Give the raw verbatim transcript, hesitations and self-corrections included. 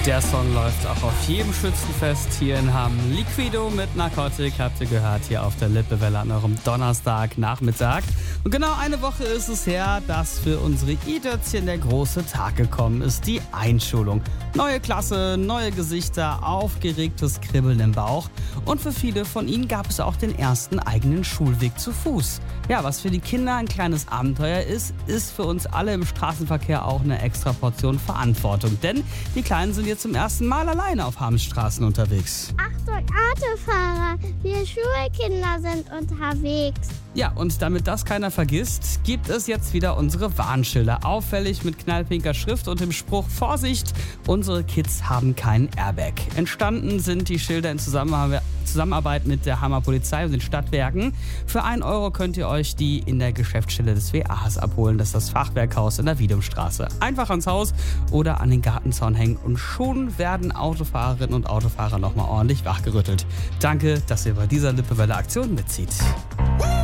Der Song läuft auch auf jedem Schützenfest hier in Hamm. Liquido mit Narcotic habt ihr gehört hier auf der Lippewelle an eurem Donnerstagnachmittag. Und genau eine Woche ist es her, dass für unsere I-Dötzchen der große Tag gekommen ist, die Einschulung. Neue Klasse, neue Gesichter, aufgeregtes Kribbeln im Bauch. Und für viele von ihnen gab es auch den ersten eigenen Schulweg zu Fuß. Ja, was für die Kinder ein kleines Abenteuer ist, ist für uns alle im Straßenverkehr auch eine extra Portion Verantwortung. Denn die Kleinen sind jetzt zum ersten Mal alleine auf Hamms Straßen unterwegs. Achtung, Autofahrer, wir Schulkinder sind unterwegs. Ja, und damit das keiner vergisst, gibt es jetzt wieder unsere Warnschilder. Auffällig mit knallpinker Schrift und dem Spruch Vorsicht, unsere Kids haben keinen Airbag. Entstanden sind die Schilder in Zusammenarbeit mit der Hammer Polizei und den Stadtwerken. Für einen Euro könnt ihr euch die in der Geschäftsstelle des W As abholen. Das ist das Fachwerkhaus in der Wiedumstraße. Einfach ans Haus oder an den Gartenzaun hängen und schon werden Autofahrerinnen und Autofahrer nochmal ordentlich wachgerüttelt. Danke, dass ihr bei dieser Lippewelle-Aktion mitzieht.